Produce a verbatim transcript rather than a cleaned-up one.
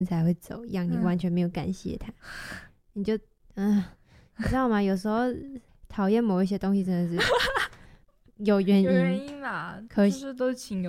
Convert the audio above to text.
才会走一样，你嗯完全没有感谢他，你就嗯、你知道吗？有时候讨厌某一些东西真的是有原有原因， 因啦， 可就是都情有